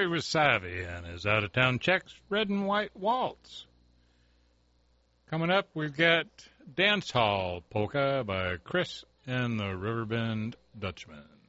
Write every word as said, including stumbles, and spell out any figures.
Corey was savvy and his out-of-town checks, Red and White Waltz. Coming up, we've got Dance Hall Polka by Chris and the Riverbend Dutchman.